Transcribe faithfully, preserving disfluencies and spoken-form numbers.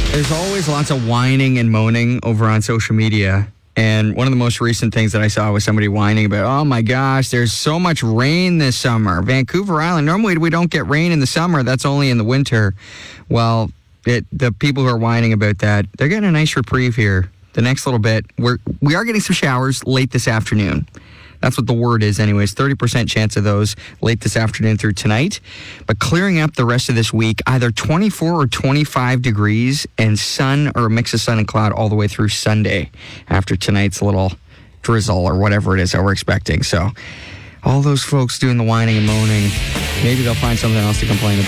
There's always lots of whining and moaning over on social media. And one of the most recent things that I saw was somebody whining about, oh my gosh, there's so much rain this summer. Vancouver Island, normally we don't get rain in the summer. That's only in the winter. Well, it, the people who are whining about that, they're getting a nice reprieve here. The next little bit, we're, we are getting some showers late this afternoon. That's what the word is anyways. thirty percent chance of those late this afternoon through tonight. But clearing up the rest of this week, either twenty-four or twenty-five degrees and sun or a mix of sun and cloud all the way through Sunday after tonight's little drizzle or whatever it is that we're expecting. So all those folks doing the whining and moaning, maybe they'll find something else to complain about.